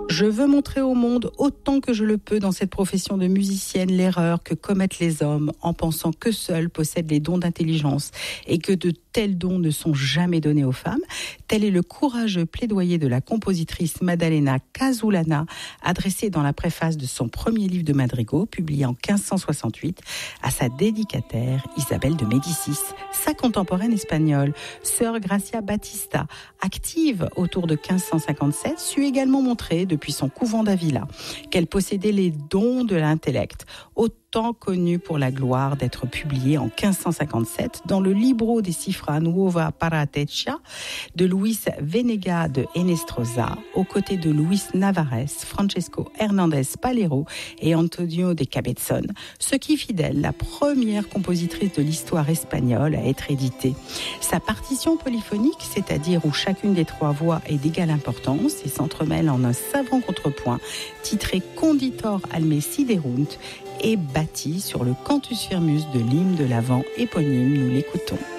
Je veux montrer au monde autant que je le peux dans cette profession de musicienne l'erreur que commettent les hommes en pensant que seuls possèdent les dons d'intelligence et que de tels dons ne sont jamais donnés aux femmes. Tel est le courageux plaidoyer de la compositrice Maddalena Casulana, adressé dans la préface de son premier livre de madrigaux, publié en 1568, à sa dédicataire Isabelle de Médicis, sa contemporaine espagnole. Sœur Gracia Batista, active autour de 1557, sut également montrer depuis son couvent d'Avila qu'elle possédait les dons de l'intellect, autant connu pour la gloire d'être publié en 1557 dans le Libro de Cifra Nuova para Teccia de Luis Venega de Enestrosa, aux côtés de Luis Navarres, Francesco Hernandez Palero et Antonio de Cabezon, ce qui fit d'elle la première compositrice de l'histoire espagnole à être éditée. Sa partition polyphonique, c'est-à-dire où chacune des trois voix est d'égale importance et s'entremêle en un savant contrepoint, titré Conditor alme siderunt, est bâtie sur le cantus firmus de l'hymne de l'Avent éponyme. Nous l'écoutons.